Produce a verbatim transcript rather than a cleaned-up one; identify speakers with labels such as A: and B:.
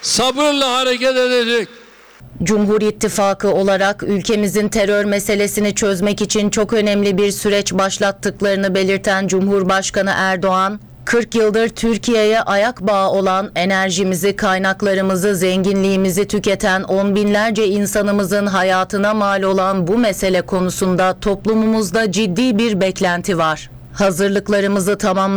A: sabırla hareket edecek.
B: Cumhur İttifakı olarak ülkemizin terör meselesini çözmek için çok önemli bir süreç başlattıklarını belirten Cumhurbaşkanı Erdoğan, kırk yıldır Türkiye'ye ayak bağı olan, enerjimizi, kaynaklarımızı, zenginliğimizi tüketen on binlerce insanımızın hayatına mal olan bu mesele konusunda toplumumuzda ciddi bir beklenti var. Hazırlıklarımızı tamamladık.